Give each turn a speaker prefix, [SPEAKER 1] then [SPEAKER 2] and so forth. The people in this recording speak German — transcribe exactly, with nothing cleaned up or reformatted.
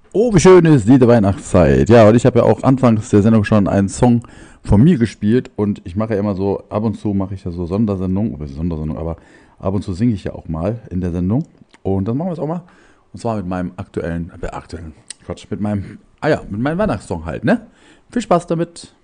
[SPEAKER 1] Oh, wie schön ist die Weihnachtszeit. Ja, und ich habe ja auch anfangs der Sendung schon einen Song von mir gespielt und ich mache ja immer so, ab und zu mache ich ja so Sondersendungen, oder Sondersendung, aber ab und zu singe ich ja auch mal in der Sendung. Und dann machen wir es auch mal. Und zwar mit meinem aktuellen, äh, aktuellen, Quatsch, mit meinem, ah ja, mit meinem Weihnachtssong halt, ne? Viel Spaß damit.